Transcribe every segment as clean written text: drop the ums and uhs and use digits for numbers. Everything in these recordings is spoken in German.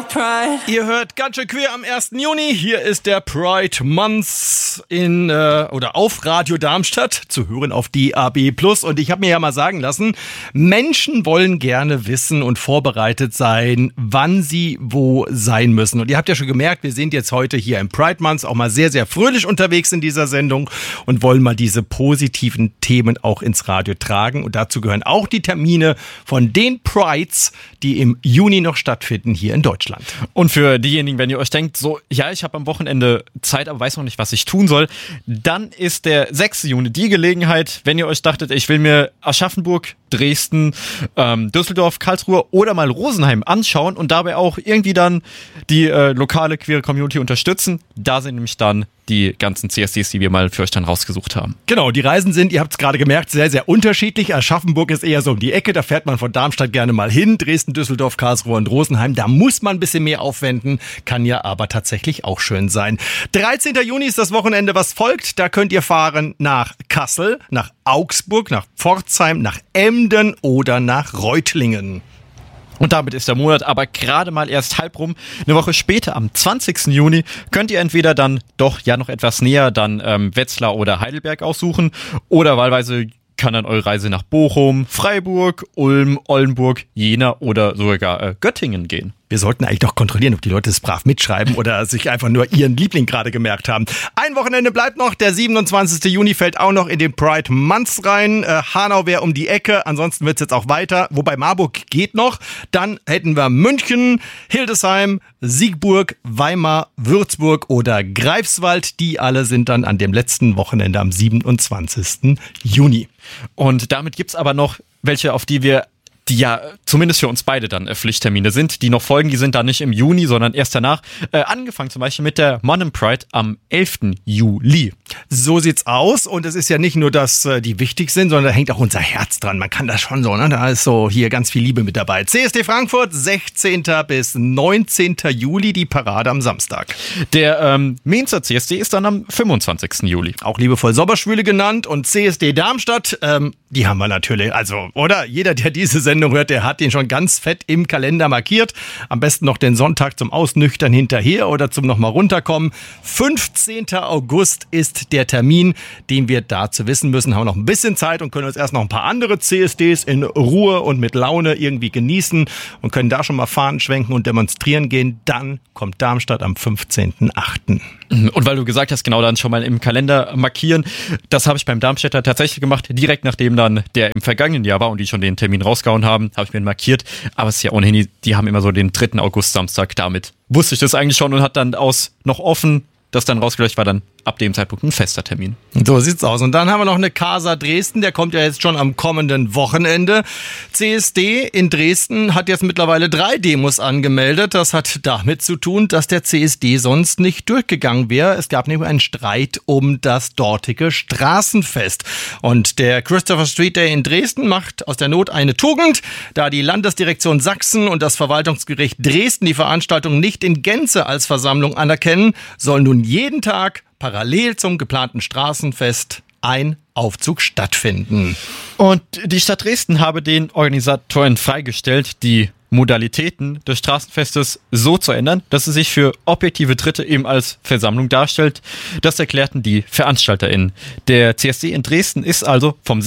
Pride. Ihr hört ganz schön queer am 1. Juni. Hier ist der Pride Month oder auf Radio Darmstadt, zu hören auf DAB+. Und ich habe mir ja mal sagen lassen, Menschen wollen gerne wissen und vorbereitet sein, wann sie wo sein müssen. Und ihr habt ja schon gemerkt, wir sind jetzt heute hier im Pride Month auch mal sehr, sehr fröhlich unterwegs in dieser Sendung und wollen mal diese positiven Themen auch ins Radio tragen. Und dazu gehören auch die Termine von den Prides, die im Juni noch stattfinden hier in Deutschland. Und für diejenigen, wenn ihr euch denkt, so, ja, ich habe am Wochenende Zeit, aber weiß noch nicht, was ich tun soll, dann ist der 6. Juni die Gelegenheit, wenn ihr euch dachtet, ich will mir Aschaffenburg, Dresden, Düsseldorf, Karlsruhe oder mal Rosenheim anschauen und dabei auch irgendwie dann die lokale queere Community unterstützen. Da sind nämlich dann die ganzen CSDs, die wir mal für euch dann rausgesucht haben. Genau, die Reisen sind, ihr habt es gerade gemerkt, sehr, sehr unterschiedlich. Aschaffenburg ist eher so um die Ecke, da fährt man von Darmstadt gerne mal hin. Dresden, Düsseldorf, Karlsruhe und Rosenheim, da muss man ein bisschen mehr aufwenden, kann ja aber tatsächlich auch schön sein. 13. Juni ist das Wochenende, was folgt. Da könnt ihr fahren nach Kassel, nach Augsburg, nach Pforzheim, nach Emden oder nach Reutlingen. Und damit ist der Monat aber gerade mal erst halb rum. Eine Woche später, am 20. Juni, könnt ihr entweder dann doch ja noch etwas näher dann Wetzlar oder Heidelberg aussuchen oder wahlweise kann dann eure Reise nach Bochum, Freiburg, Ulm, Oldenburg, Jena oder sogar Göttingen gehen. Wir sollten eigentlich doch kontrollieren, ob die Leute es brav mitschreiben oder sich einfach nur ihren Liebling gerade gemerkt haben. Ein Wochenende bleibt noch. Der 27. Juni fällt auch noch in den Pride Month rein. Hanau wäre um die Ecke. Ansonsten wird's jetzt auch weiter. Wobei Marburg geht noch. Dann hätten wir München, Hildesheim, Siegburg, Weimar, Würzburg oder Greifswald. Die alle sind dann an dem letzten Wochenende am 27. Juni. Und damit gibt's aber noch welche, auf die ja zumindest für uns beide dann Pflichttermine sind, die noch folgen, die sind dann nicht im Juni, sondern erst danach. Angefangen zum Beispiel mit der Monum Pride am 11. Juli. So sieht's aus und es ist ja nicht nur, dass die wichtig sind, sondern da hängt auch unser Herz dran. Man kann das schon so, ne? Da ist so hier ganz viel Liebe mit dabei. CSD Frankfurt, 16. bis 19. Juli, die Parade am Samstag. Der Mainzer CSD ist dann am 25. Juli. Auch liebevoll Sommerschwüle genannt und CSD Darmstadt, die haben wir natürlich, also, oder? Jeder, der diese Sendung hört, der hat den schon ganz fett im Kalender markiert. Am besten noch den Sonntag zum Ausnüchtern hinterher oder zum nochmal runterkommen. 15. August ist der Termin, den wir dazu wissen müssen. Haben wir noch ein bisschen Zeit und können uns erst noch ein paar andere CSDs in Ruhe und mit Laune irgendwie genießen und können da schon mal Fahnen schwenken und demonstrieren gehen. Dann kommt Darmstadt am 15.8. Und weil du gesagt hast, genau dann schon mal im Kalender markieren, das habe ich beim Darmstädter tatsächlich gemacht, direkt nachdem dann der im vergangenen Jahr war und die schon den Termin rausgehauen haben, habe ich mir markiert. Aber es ist ja ohnehin, die haben immer so den 3. August Samstag, damit wusste ich das eigentlich schon und hat dann aus noch offen, das dann rausgelöscht war dann ab dem Zeitpunkt ein fester Termin. So sieht's aus. Und dann haben wir noch eine Casa Dresden, der kommt ja jetzt schon am kommenden Wochenende. CSD in Dresden hat jetzt mittlerweile 3 Demos angemeldet. Das hat damit zu tun, dass der CSD sonst nicht durchgegangen wäre. Es gab nämlich einen Streit um das dortige Straßenfest. Und der Christopher Street Day in Dresden macht aus der Not eine Tugend. Da die Landesdirektion Sachsen und das Verwaltungsgericht Dresden die Veranstaltung nicht in Gänze als Versammlung anerkennen, soll nun jeden Tag parallel zum geplanten Straßenfest ein Aufzug stattfinden. Und die Stadt Dresden habe den Organisatoren freigestellt, die Modalitäten des Straßenfestes so zu ändern, dass es sich für objektive Dritte eben als Versammlung darstellt. Das erklärten die VeranstalterInnen. Der CSD in Dresden ist also vom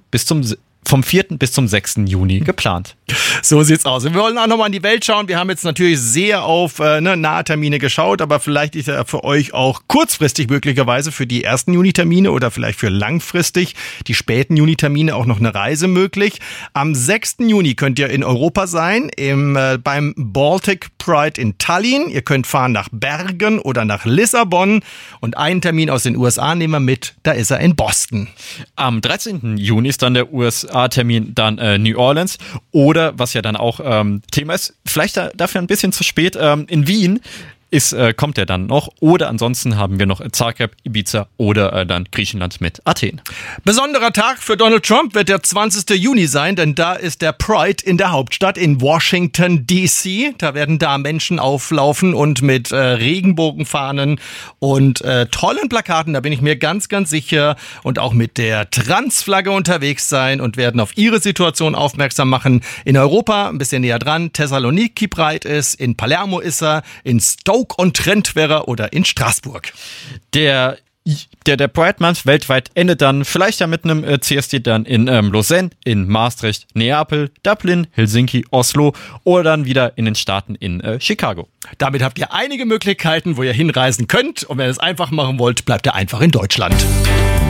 4. bis zum 6. Juni geplant. So sieht's aus. Wir wollen auch nochmal in die Welt schauen. Wir haben jetzt natürlich sehr auf Nahtermine geschaut, aber vielleicht ist ja für euch auch kurzfristig möglicherweise für die ersten Juni-Termine oder vielleicht für langfristig die späten Juni-Termine auch noch eine Reise möglich. Am 6. Juni könnt ihr in Europa sein, beim Baltic Pride in Tallinn. Ihr könnt fahren nach Bergen oder nach Lissabon und einen Termin aus den USA nehmen wir mit, da ist er in Boston. Am 13. Juni ist dann der USA-Termin dann New Orleans oder, was ja dann auch Thema ist, vielleicht dafür ein bisschen zu spät, in Wien kommt er dann noch. Oder ansonsten haben wir noch Zagreb, Ibiza oder dann Griechenland mit Athen. Besonderer Tag für Donald Trump wird der 20. Juni sein, denn da ist der Pride in der Hauptstadt in Washington D.C. Da werden da Menschen auflaufen und mit Regenbogenfahnen und tollen Plakaten, da bin ich mir ganz, ganz sicher, und auch mit der Transflagge unterwegs sein und werden auf ihre Situation aufmerksam machen. In Europa ein bisschen näher dran, Thessaloniki Pride ist, in Palermo ist er, in Stoke-on-Trent wäre er oder in Straßburg. Der Pride Month weltweit endet dann vielleicht ja mit einem CSD dann in Lausanne, in Maastricht, Neapel, Dublin, Helsinki, Oslo oder dann wieder in den Staaten in Chicago. Damit habt ihr einige Möglichkeiten, wo ihr hinreisen könnt, und wenn ihr es einfach machen wollt, bleibt ihr einfach in Deutschland.